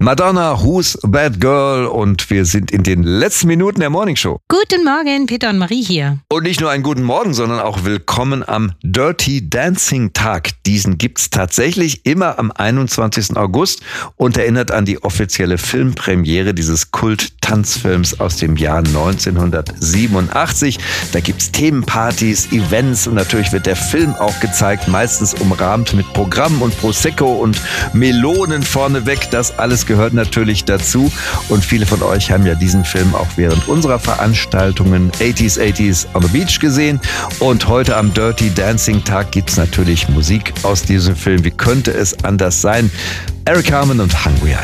Madonna, Who's That Girl? Und wir sind in den letzten Minuten der Morning Show. Guten Morgen, Peter und Marie hier. Und nicht nur einen guten Morgen, sondern auch willkommen am Dirty Dancing Tag. Diesen gibt's tatsächlich immer am 21. August und erinnert an die offizielle Filmpremiere dieses Kult-Tanzfilms aus dem Jahr 1987. Da gibt's Themenpartys, Events und natürlich wird der Film auch gezeigt, meistens umrahmt mit Programm und Prosecco und Melonen vorneweg. Das alles gehört natürlich dazu und viele von euch haben ja diesen Film auch während unserer Veranstaltungen 80s on the Beach gesehen und heute am Dirty Dancing Tag gibt's natürlich Musik aus diesem Film. Wie könnte es anders sein? Eric Carmen und Hungry Eyes.